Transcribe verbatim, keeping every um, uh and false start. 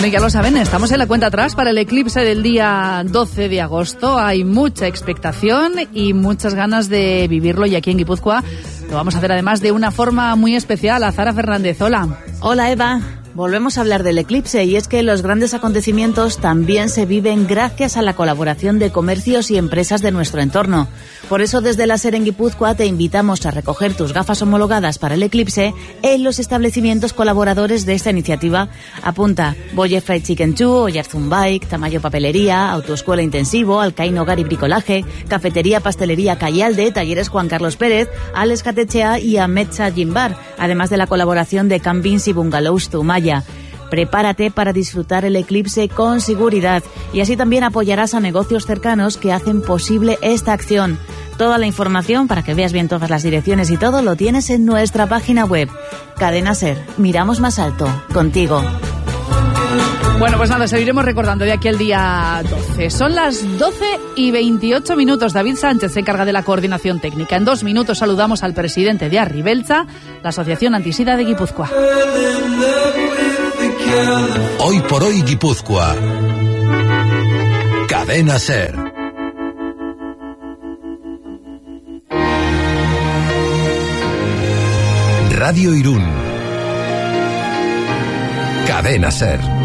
Bueno, ya lo saben, estamos en la cuenta atrás para el eclipse del día doce de agosto. Hay mucha expectación y muchas ganas de vivirlo, y aquí en Guipúzcoa lo vamos a hacer además de una forma muy especial. Azara Fernández, hola. Hola, Eva. Volvemos a hablar del eclipse, y es que los grandes acontecimientos también se viven gracias a la colaboración de comercios y empresas de nuestro entorno. Por eso, desde la SER en Guipúzcoa te invitamos a recoger tus gafas homologadas para el eclipse en los establecimientos colaboradores de esta iniciativa. Apunta: Boye Fried Chicken Chu, Oyarzún Bike, Tamayo Papelería, Autoescuela Intensivo, Alcaín Hogar y Bricolaje, Cafetería Pastelería Callalde, Talleres Juan Carlos Pérez, Alex Catechea y Ametsa Gym Bar, además de la colaboración de Campings y Bungalows Zumaya. Prepárate para disfrutar el eclipse con seguridad, y así también apoyarás a negocios cercanos que hacen posible esta acción. Toda la información, para que veas bien todas las direcciones y todo, lo tienes en nuestra página web. Cadena SER, miramos más alto, contigo. Bueno, pues nada, seguiremos recordando de aquí al día doce. Son las doce y veintiocho minutos. David Sánchez se encarga de la coordinación técnica. En dos minutos saludamos al presidente de Arribeltza, la Asociación Antisida de Guipúzcoa. Hoy por hoy Guipúzcoa. Cadena SER. Radio Irún. Cadena SER.